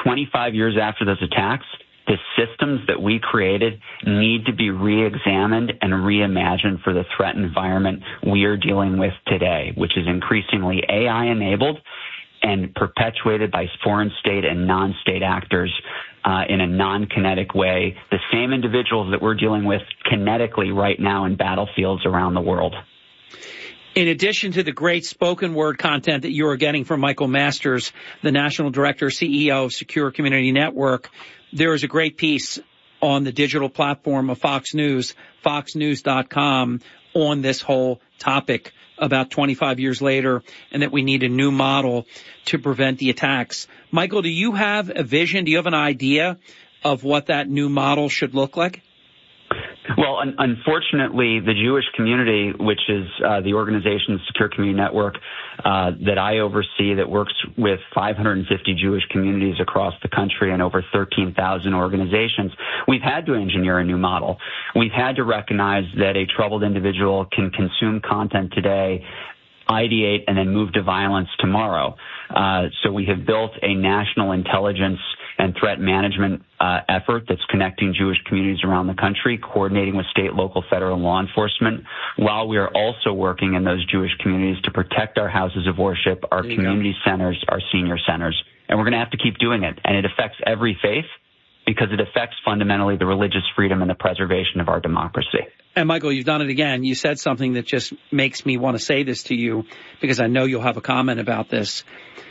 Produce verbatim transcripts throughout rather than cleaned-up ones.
twenty-five years after those attacks, the systems that we created need to be re-examined and reimagined for the threat environment we are dealing with today, which is increasingly A I-enabled and perpetuated by foreign state and non-state actors uh, in a non-kinetic way, the same individuals that we're dealing with kinetically right now in battlefields around the world. In addition to the great spoken word content that you are getting from Michael Masters, the National Director, C E O of Secure Community Network, there is a great piece on the digital platform of Fox News, fox news dot com, on this whole topic about twenty-five years later, and that we need a new model to prevent the attacks. Michael, do you have a vision? Do you have an idea of what that new model should look like? Well, un- unfortunately, the Jewish community, which is uh, the organization Secure Community Network uh, that I oversee, that works with five hundred fifty Jewish communities across the country and over thirteen thousand organizations, we've had to engineer a new model. We've had to recognize that a troubled individual can consume content today, ideate, and then move to violence tomorrow. Uh, so we have built a national intelligence and threat management uh, effort that's connecting Jewish communities around the country, coordinating with state, local, federal, and law enforcement, while we are also working in those Jewish communities to protect our houses of worship, our community go. centers, our senior centers. And we're going to have to keep doing it. And it affects every faith because it affects fundamentally the religious freedom and the preservation of our democracy. And, Michael, you've done it again. You said something that just makes me want to say this to you because I know you'll have a comment about this.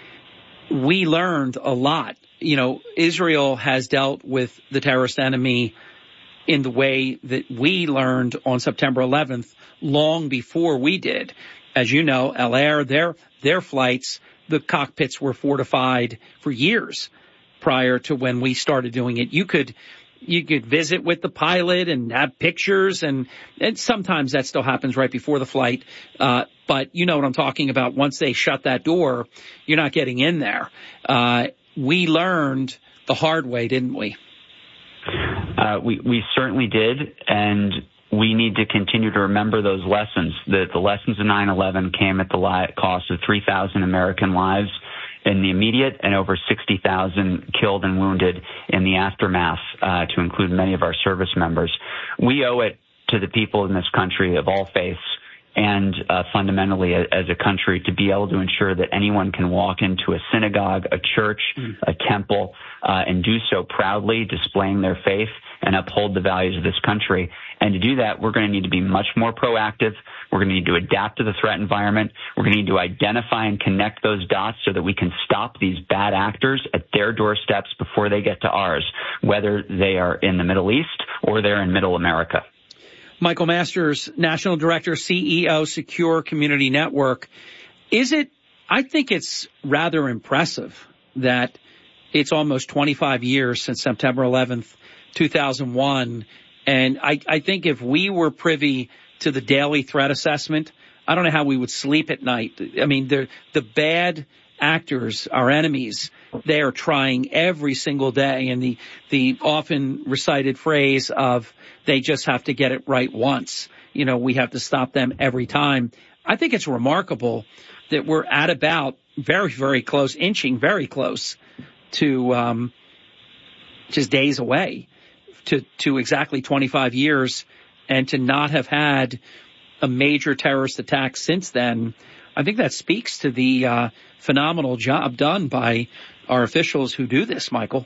We learned a lot. You know, Israel has dealt with the terrorist enemy in the way that we learned on September eleventh long before we did. As you know, El Air, their, their flights, the cockpits were fortified for years prior to when we started doing it. You could You could visit with the pilot and have pictures, and, and sometimes that still happens right before the flight. Uh, but you know what I'm talking about. Once they shut that door, you're not getting in there. Uh, we learned the hard way, didn't we? Uh, we, we certainly did, and we need to continue to remember those lessons. The, the lessons of nine eleven came at the li- cost of three thousand American lives in the immediate and over sixty thousand killed and wounded in the aftermath, uh, to include many of our service members. We owe it to the people in this country of all faiths and uh, fundamentally as a country to be able to ensure that anyone can walk into a synagogue, a church, mm. a temple, uh, and do so proudly, displaying their faith and uphold the values of this country. And to do that, we're going to need to be much more proactive. We're going to need to adapt to the threat environment. We're going to need to identify and connect those dots so that we can stop these bad actors at their doorsteps before they get to ours, whether they are in the Middle East or they're in Middle America. Michael Masters, National Director, C E O, Secure Community Network. Is it, I think it's rather impressive that it's almost twenty-five years since September eleventh, two thousand one. And I, I think if we were privy to the daily threat assessment, I don't know how we would sleep at night. I mean, the the bad actors, our enemies, they are trying every single day. And the, the often recited phrase of they just have to get it right once. You know, we have to stop them every time. I think it's remarkable that we're at about very, very close, inching very close to um, just days away to, to exactly twenty-five years, and to not have had a major terrorist attack since then. I think that speaks to the uh, phenomenal job done by our officials who do this, Michael.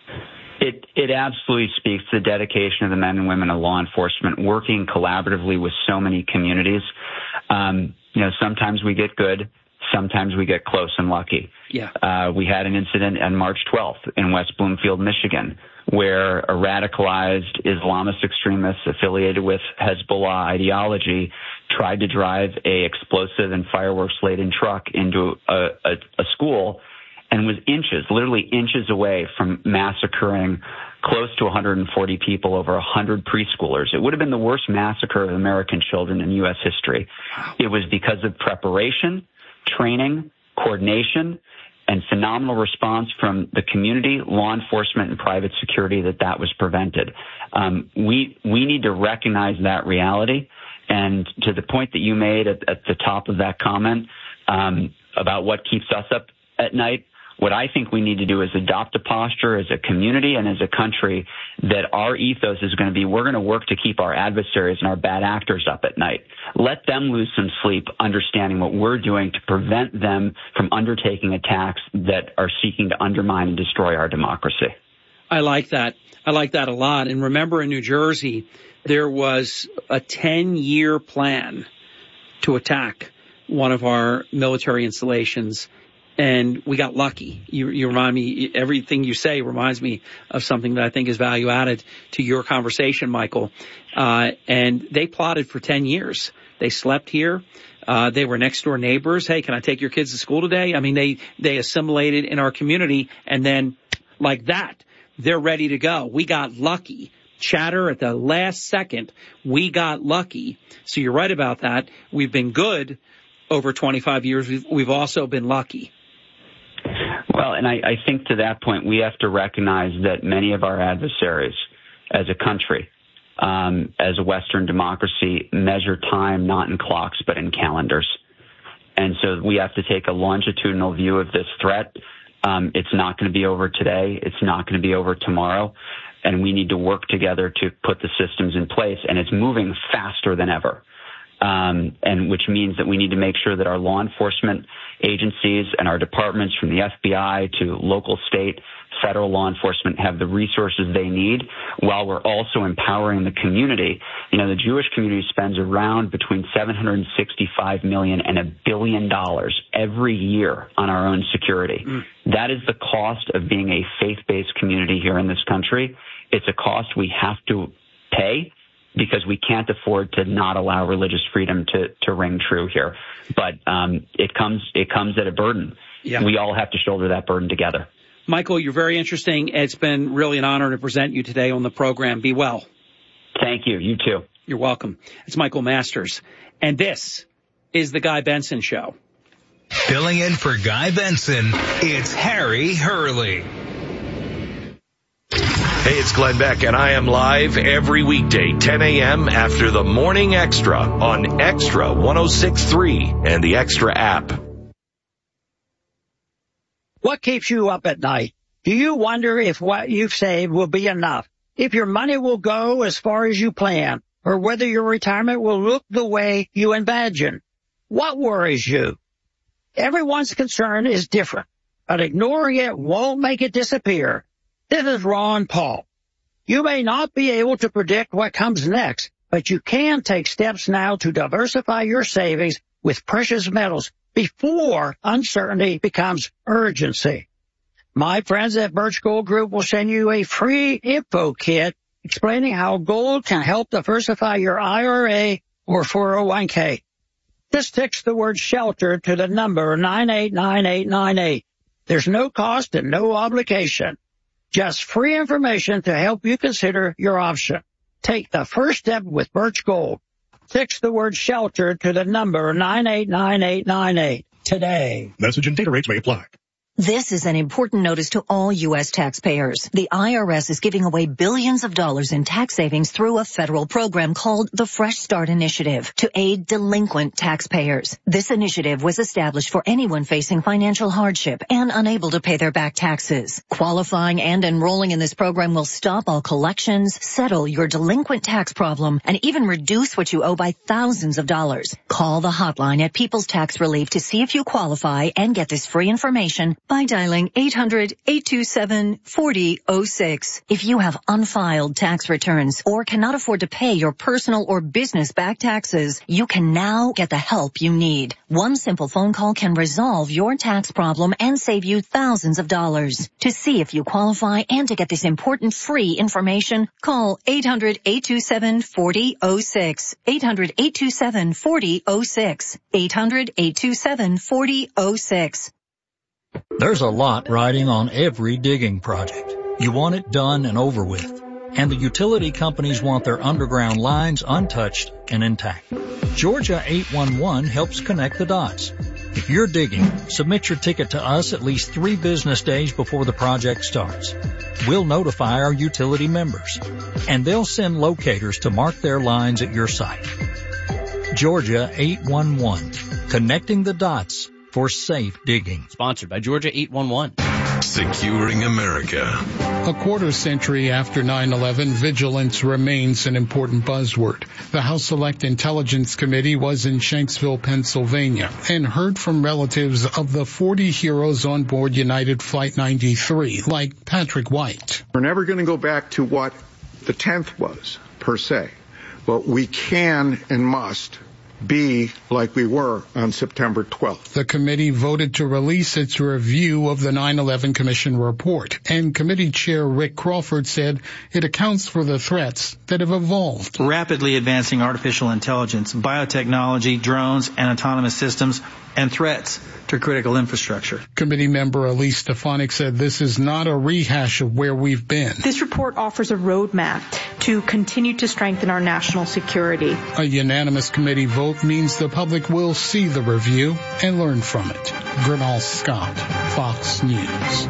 It, it absolutely speaks to the dedication of the men and women of law enforcement working collaboratively with so many communities. Um, you know, sometimes we get good, sometimes we get close and lucky. Yeah. Uh, we had an incident on March twelfth in West Bloomfield, Michigan, where a radicalized Islamist extremist affiliated with Hezbollah ideology tried to drive a explosive and fireworks-laden truck into a, a, a school and was inches, literally inches away from massacring close to one hundred forty people, over one hundred preschoolers. It would have been the worst massacre of American children in U S history. It was because of preparation, training, coordination, and phenomenal response from the community, law enforcement, and private security that that was prevented. Um, we we need to recognize that reality. And to the point that you made at, at the top of that comment um, about what keeps us up at night, What I think we need to do is adopt a posture as a community and as a country that our ethos is going to be, we're going to work to keep our adversaries and our bad actors up at night. Let them lose some sleep understanding what we're doing to prevent them from undertaking attacks that are seeking to undermine and destroy our democracy. I like that. I like that a lot. And remember, in New Jersey, there was a ten-year plan to attack one of our military installations, and we got lucky. You, you remind me, everything you say reminds me of something that I think is value added to your conversation, Michael. Uh, and they plotted for ten years. They slept here. Uh, they were next door neighbors. Hey, can I take your kids to school today? I mean, they, they assimilated in our community, and then like that, they're ready to go. We got lucky. Chatter at the last second. We got lucky. So you're right about that. We've been good over twenty-five years. We've, we've also been lucky. Well, and I, I think to that point, we have to recognize that many of our adversaries as a country, um, as a Western democracy, measure time not in clocks but in calendars. And so we have to take a longitudinal view of this threat. Um, it's not going to be over today. It's not going to be over tomorrow. And we need to work together to put the systems in place. And it's moving faster than ever. Um, and which means that we need to make sure that our law enforcement agencies and our departments, from the F B I to local, state, federal law enforcement, have the resources they need, while we're also empowering the community. You know, the Jewish community spends around between seven hundred sixty-five million dollars and a billion dollars every year on our own security. Mm. That is the cost of being a faith-based community here in this country. It's a cost we have to pay, because we can't afford to not allow religious freedom to, to ring true here. But um, it comes it comes at a burden. Yeah. We all have to shoulder that burden together. Michael, you're very interesting. It's been really an honor to present you today on the program. Be well. Thank you. You too. You're welcome. It's Michael Masters. And this is The Guy Benson Show. Filling in for Guy Benson, it's Harry Hurley. Hey, it's Glenn Beck, and I am live every weekday, ten a.m. after the Morning Extra on Extra one oh six point three and the Extra app. What keeps you up at night? Do you wonder if what you've saved will be enough? If your money will go as far as you plan? Or whether your retirement will look the way you imagine? What worries you? Everyone's concern is different, but ignoring it won't make it disappear. This is Ron Paul. You may not be able to predict what comes next, but you can take steps now to diversify your savings with precious metals before uncertainty becomes urgency. My friends at Birch Gold Group will send you a free info kit explaining how gold can help diversify your I R A or four oh one k. Just text the word SHELTER to the number nine eight nine eight nine eight. There's no cost and no obligation. Just free information to help you consider your option. Take the first step with Birch Gold. Text the word SHELTER to the number nine eight nine eight nine eight today. Message and data rates may apply. This is an important notice to all U S taxpayers. The I R S is giving away billions of dollars in tax savings through a federal program called the Fresh Start Initiative to aid delinquent taxpayers. This initiative was established for anyone facing financial hardship and unable to pay their back taxes. Qualifying and enrolling in this program will stop all collections, settle your delinquent tax problem, and even reduce what you owe by thousands of dollars. Call the hotline at People's Tax Relief to see if you qualify and get this free information by dialing eight hundred, eight two seven, four oh oh six. If you have unfiled tax returns or cannot afford to pay your personal or business back taxes, you can now get the help you need. One simple phone call can resolve your tax problem and save you thousands of dollars. To see if you qualify and to get this important free information, call eight hundred, eight two seven, four oh oh six. eight hundred, eight two seven, four oh oh six. eight hundred, eight two seven, four oh oh six. There's a lot riding on every digging project. You want it done and over with. And the utility companies want their underground lines untouched and intact. Georgia eight one one helps connect the dots. If you're digging, submit your ticket to us at least three business days before the project starts. We'll notify our utility members, and they'll send locators to mark their lines at your site. Georgia eight one one, connecting the dots for safe digging. Sponsored by Georgia eight one one. securing America. A quarter century after nine eleven, vigilance remains an important buzzword. The House Select Intelligence Committee was in Shanksville, Pennsylvania, and heard from relatives of the forty heroes on board United Flight ninety-three, like Patrick White. We're never going to go back to what the tenth was, per se, but we can and must be like we were on September twelfth. The committee voted to release its review of the nine eleven Commission report, and committee chair Rick Crawford said it accounts for the threats that have evolved. Rapidly advancing artificial intelligence, biotechnology, drones, and autonomous systems, and threats to critical infrastructure. Committee member Elise Stefanik said this is not a rehash of where we've been. This report offers a roadmap to continue to strengthen our national security. A unanimous committee vote means the public will see the review and learn from it. Gernal Scott, Fox News.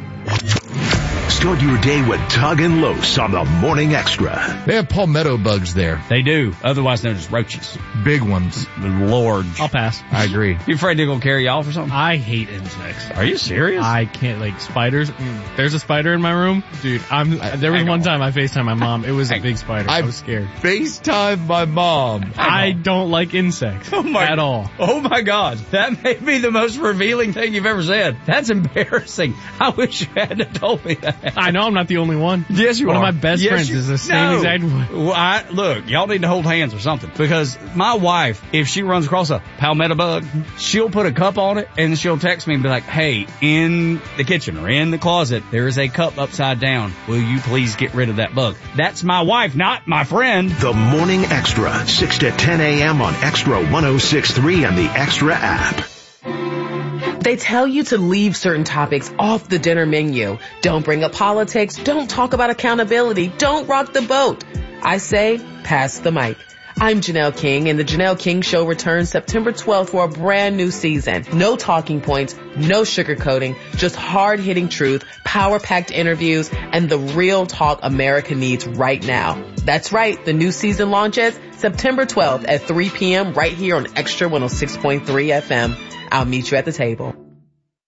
Start your day with Tug and Los on the Morning Extra. They have palmetto bugs there. They do, otherwise known as roaches. Big ones. Large. I'll pass. I agree. You afraid they're going to carry you off or something? I hate insects. Are you serious? I can't, like, spiders. Mm. There's a spider in my room. Dude, I'm, I, there was one time I FaceTimed my mom. It was a big spider. I, I was scared. FaceTimed my mom. I don't like insects oh my, at all. Oh my God. That may be the most revealing thing you've ever said. That's embarrassing. I wish you hadn't told me that. I know I'm not the only one. Yes, you one are. One of my best yes, friends you, is the same no. exact one. Well, I, look, y'all need to hold hands or something. Because my wife, if she runs across a palmetto bug, she'll put a cup on it and she'll text me and be like, hey, in the kitchen or in the closet, there is a cup upside down. Will you please get rid of that bug? That's my wife, not my friend. The Morning Extra, six to ten a.m. on Extra one oh six point three and the Extra app. They tell you to leave certain topics off the dinner menu. Don't bring up politics. Don't talk about accountability. Don't rock the boat. I say, pass the mic. I'm Janelle King, and the Janelle King Show returns September twelfth for a brand new season. No talking points, no sugarcoating, just hard-hitting truth, power-packed interviews, and the real talk America needs right now. That's right, the new season launches September twelfth at three p.m. right here on Extra one oh six point three F M. I'll meet you at the table.